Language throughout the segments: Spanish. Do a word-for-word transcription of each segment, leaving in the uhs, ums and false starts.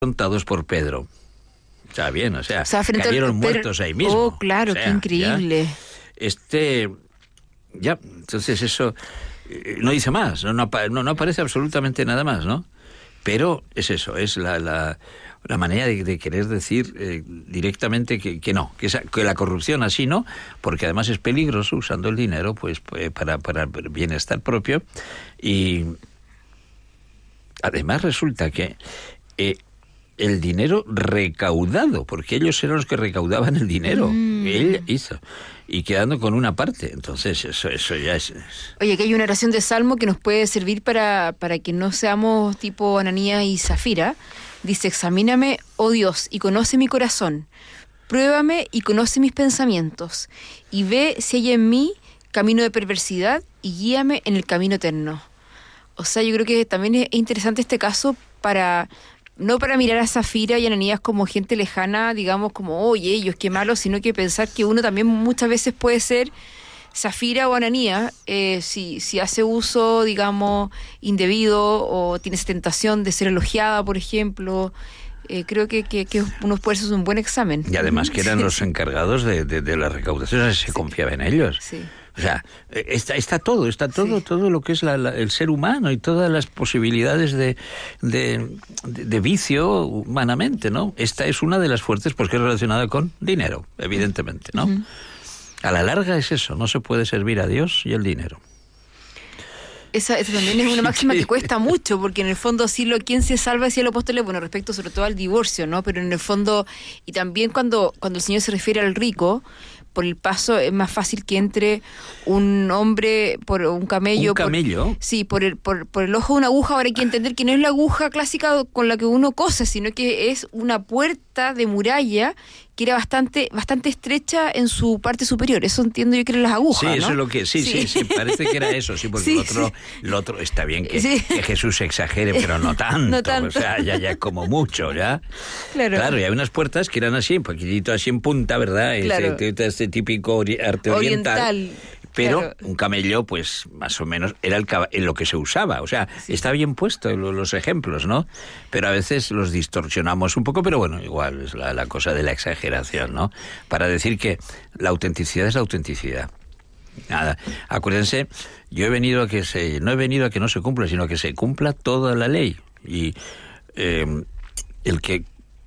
contados por Pedro. O sea, bien, o sea, o sea cayeron Pedro, muertos ahí mismo. Oh, claro, o sea, qué increíble. Ya, este, ya, entonces eso eh, no dice más, no, no, no, no aparece absolutamente nada más, ¿no? Pero es eso, es la, la, la manera de, de querer decir eh, directamente que, que no, que, esa, que la corrupción así no, porque además es peligroso usando el dinero pues, pues para, para el bienestar propio. Y además resulta que eh, el dinero recaudado, porque ellos eran los que recaudaban el dinero, mm. él hizo, y quedando con una parte, entonces eso eso ya es... Oye, que hay una oración de Salmo que nos puede servir para, para que no seamos tipo Ananías y Zafira. Dice: examíname, oh Dios, y conoce mi corazón, pruébame y conoce mis pensamientos, y ve si hay en mí camino de perversidad, y guíame en el camino eterno. O sea, yo creo que también es interesante este caso para... no para mirar a Zafira y Ananías como gente lejana, digamos, como, oye, ellos qué malos, sino que pensar que uno también muchas veces puede ser Zafira o Ananías, eh, si, si hace uso, digamos, indebido o tienes tentación de ser elogiada, por ejemplo. Eh, creo que, que, que uno puede hacer un buen examen. Y además que eran los encargados de, de, de la recaudación, o sea, se sí. confiaba en ellos. Sí. O sea, está, está todo, está todo, sí. todo lo que es la, la, el ser humano y todas las posibilidades de, de, de, de vicio humanamente, ¿no? Esta es una de las fuertes porque es relacionada con dinero, evidentemente, ¿no? Uh-huh. A la larga es eso, no se puede servir a Dios y el dinero. Esa, esa también es una máxima que cuesta mucho, porque en el fondo sí lo quién se salva decía el apóstol, bueno, respecto sobre todo al divorcio, ¿no? Pero en el fondo, y también cuando, cuando el Señor se refiere al rico, por el paso es más fácil que entre un hombre por un camello. ¿Un camello? Por, sí, por el, por, por el ojo de una aguja. Ahora hay que entender que no es la aguja clásica con la que uno cose, sino que es una puerta de muralla que era bastante bastante estrecha en su parte superior. Eso entiendo yo que eran las agujas, sí, ¿no? eso es lo que, sí, sí, sí, sí, parece que era eso, sí, porque sí, el otro, sí. el otro está bien que, sí. que Jesús exagere, pero no tanto, no tanto. O sea, ya, ya como mucho, ¿ya? Claro. Claro, y hay unas puertas que eran así, un poquitito así en punta, ¿verdad? Claro. Este, este típico ori- arte oriental. oriental. Pero claro. un camello, pues, más o menos, era el cab- en lo que se usaba. O sea, sí. está bien puesto lo, los ejemplos, ¿no? Pero a veces los distorsionamos un poco, pero bueno, igual es la, la cosa de la exageración, ¿no? Para decir que la autenticidad es la autenticidad. Nada, acuérdense, yo he venido a que se... no he venido a que no se cumpla, sino a que se cumpla toda la ley. Y eh, el que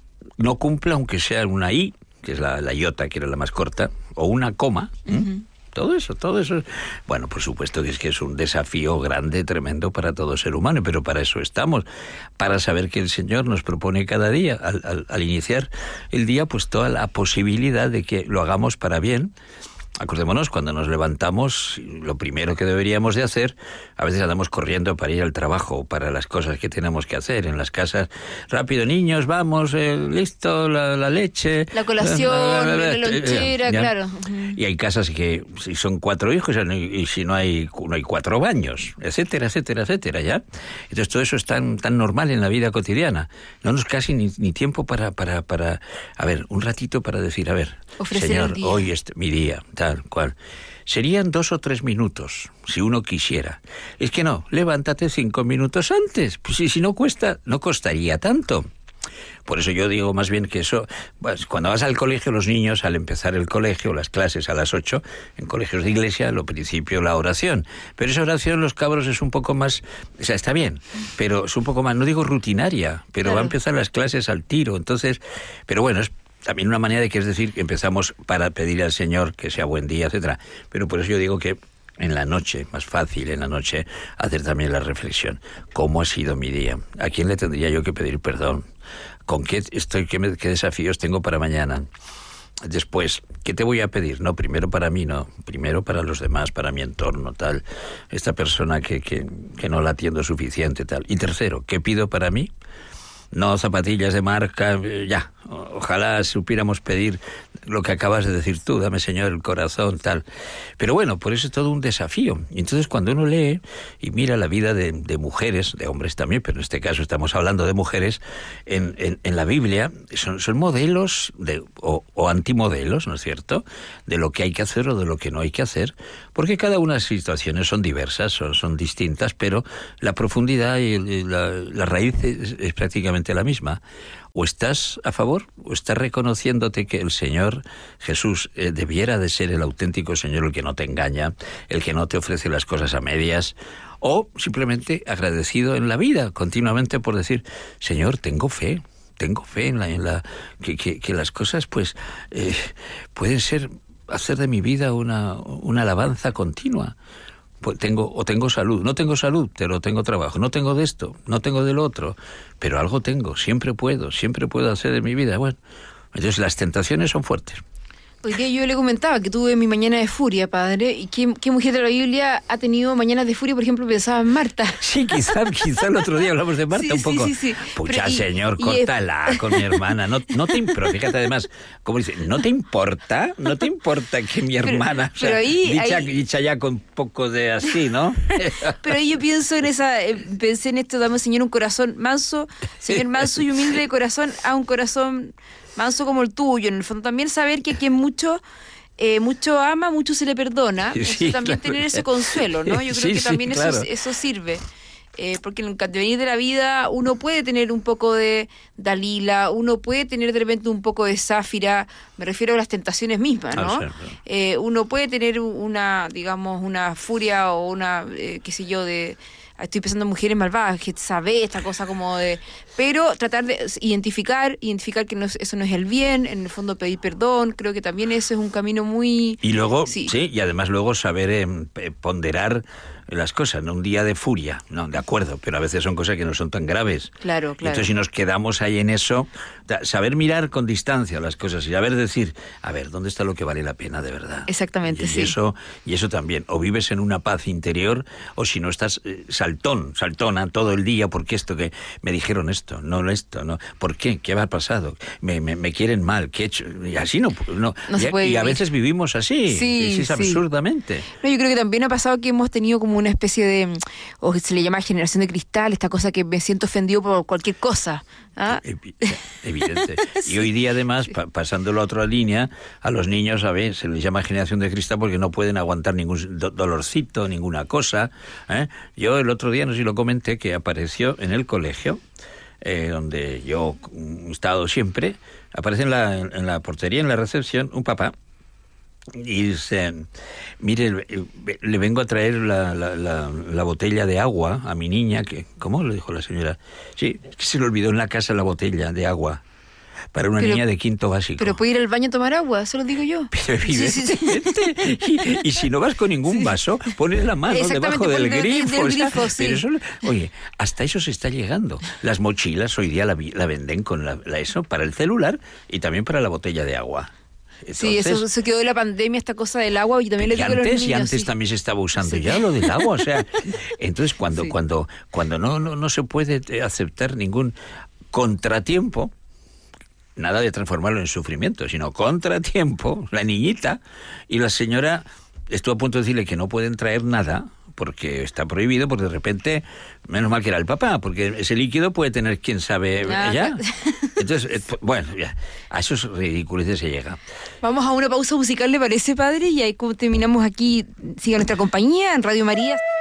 no cumpla, aunque sea una I, que es la, la iota, que era la más corta, o una coma... Uh-huh. Todo eso, todo eso. Bueno, por supuesto que es que es un desafío grande, tremendo para todo ser humano, pero para eso estamos, para saber que el Señor nos propone cada día, al, al, al iniciar el día, pues toda la posibilidad de que lo hagamos para bien. Acordémonos, cuando nos levantamos, lo primero que deberíamos de hacer, a veces andamos corriendo para ir al trabajo, para las cosas que tenemos que hacer en las casas. Rápido, niños, vamos, eh, listo, la, la leche. La colación, la, la, la, la lonchera, ya, claro. Y hay casas que, si son cuatro hijos, y si no hay, no hay cuatro baños, etcétera, etcétera, etcétera, ¿ya? Entonces todo eso es tan, tan normal en la vida cotidiana. No nos casi ni, ni tiempo para, para, para, a ver, un ratito para decir, a ver, ofrecer Señor, hoy es mi día, tal cual. Serían dos o tres minutos, si uno quisiera. Es que no, levántate cinco minutos antes. Pues si, si no cuesta, no costaría tanto. Por eso yo digo más bien que eso, pues, cuando vas al colegio, los niños, al empezar el colegio, las clases a las ocho, en colegios de iglesia, lo principio la oración. Pero esa oración, los cabros, es un poco más, o sea, está bien, pero es un poco más, no digo rutinaria, pero claro. Va a empezar las clases al tiro. Entonces, pero bueno, es también una manera de que es decir que empezamos para pedir al Señor que sea buen día, etcétera. Pero por eso yo digo que en la noche, más fácil en la noche, hacer también la reflexión. ¿Cómo ha sido mi día? ¿A quién le tendría yo que pedir perdón? ¿Con qué estoy, qué, me, qué desafíos tengo para mañana? Después, ¿qué te voy a pedir? No, primero para mí, no. Primero para los demás, para mi entorno, tal. Esta persona que, que, que no la atiendo suficiente, tal. Y tercero, ¿qué pido para mí? No zapatillas de marca, ya. Ojalá supiéramos pedir lo que acabas de decir tú, dame Señor el corazón, tal. Pero bueno, por eso es todo un desafío. Y entonces cuando uno lee y mira la vida de, de mujeres, de hombres también, pero en este caso estamos hablando de mujeres, en, en, en la Biblia son, son modelos de, o, o antimodelos, ¿no es cierto?, de lo que hay que hacer o de lo que no hay que hacer, porque cada una de las situaciones son diversas, son, son distintas, pero la profundidad y la, la raíz es, es prácticamente la misma. O estás a favor, o estás reconociéndote que el Señor Jesús eh, debiera de ser el auténtico Señor, el que no te engaña, el que no te ofrece las cosas a medias, o simplemente agradecido en la vida, continuamente por decir, Señor, tengo fe, tengo fe en la, en la que, que, que las cosas pues eh, pueden ser, hacer de mi vida una, una alabanza continua. Pues tengo, o tengo salud, no tengo salud, pero tengo trabajo, no tengo de esto, no tengo del otro, pero algo tengo, siempre puedo, siempre puedo hacer de mi vida. Bueno, entonces las tentaciones son fuertes. Hoy día yo le comentaba que tuve mi mañana de furia, padre, y qué, qué mujer de la Biblia ha tenido mañanas de furia, por ejemplo, pensaba en Marta. Sí, quizá, quizá el otro día hablamos de Marta sí, un poco. Sí, sí, sí. Pucha, Pero, y, señor, y córtala es... con mi hermana. No, no te importa, fíjate además, como dice, ¿no te importa? ¿No te importa que mi hermana, pero, pero o sea, ahí, dicha, ahí... dicha ya con poco de así, ¿no? Pero ahí yo pienso en esa, eh, pensé en esto, dame, Señor, un corazón manso, Señor, manso y humilde de corazón, a un corazón manso como el tuyo. En el fondo también saber que quien mucho... Eh, mucho ama, mucho se le perdona. Sí, también claro. tener ese consuelo, ¿no? Yo creo Sí, que sí, también claro. eso, eso sirve. Eh, porque en el devenir de la vida uno puede tener un poco de Dalila, uno puede tener de repente un poco de Sáfira, me refiero a las tentaciones mismas, ¿no? Ah, sí, sí. Eh, uno puede tener una, digamos, una furia o una, eh, qué sé yo, de... Estoy pensando en mujeres malvadas, que sabe esta cosa como de... Pero tratar de identificar, identificar que no es, eso no es el bien, en el fondo pedir perdón, creo que también ese es un camino muy... Y luego, sí, sí, y además luego saber eh, ponderar las cosas, no un día de furia, no, de acuerdo, pero a veces son cosas que no son tan graves. Claro, claro. Entonces si nos quedamos ahí en eso, saber mirar con distancia las cosas y saber decir, a ver, ¿dónde está lo que vale la pena de verdad? Exactamente, y, sí. Y eso, y eso también, o vives en una paz interior, o si no estás eh, saltón, saltona todo el día, porque esto que me dijeron esto, no esto, no, ¿por qué? ¿Qué ha pasado? Me, me, me quieren mal, ¿qué he hecho? Y así no, no, no se puede y, y a vivir. veces vivimos así, sí, es, es sí. absurdamente. No, yo creo que también ha pasado que hemos tenido como una especie de, o se le llama generación de cristal, esta cosa que me siento ofendido por cualquier cosa. ¿Ah? Evidente. Sí. Y hoy día además, pa pasándolo a otra línea, a los niños, a ver, se les llama generación de cristal porque no pueden aguantar ningún do dolorcito, ninguna cosa. ¿eh? Yo el otro día, no sé si lo comenté, que apareció en el colegio, eh, donde yo he estado siempre, aparece en la, en la portería, en la recepción, un papá, y dice, mire, le vengo a traer la, la, la, la botella de agua a mi niña, que ¿cómo? Le dijo la señora. Sí, es que se le olvidó en la casa la botella de agua para una pero, niña de quinto básico. Pero puede ir al baño a tomar agua, eso lo digo yo. Pero evidentemente, sí, sí, sí. Y, y si no vas con ningún sí. vaso, pones la mano debajo del de, grifo. Del, del o sea, grifo sí. Pero eso, oye, hasta eso se está llegando. Las mochilas hoy día la, la venden con la, la eso para el celular y también para la botella de agua. Entonces, sí, eso se quedó de la pandemia, esta cosa del agua, y también le digo antes, a los niños, y antes sí. también se estaba usando sí. ya lo del agua, o sea, entonces cuando sí. cuando cuando no, no no se puede aceptar ningún contratiempo, nada de transformarlo en sufrimiento, sino contratiempo, la niñita y la señora estuvo a punto de decirle que no pueden traer nada porque está prohibido, porque de repente, menos mal que era el papá, porque ese líquido puede tener quién sabe ah, ya. Entonces, eh, bueno, ya, a esos ridiculeces se llega. Vamos a una pausa musical, ¿le parece, padre? Y ahí como terminamos aquí, siga nuestra compañía en Radio María.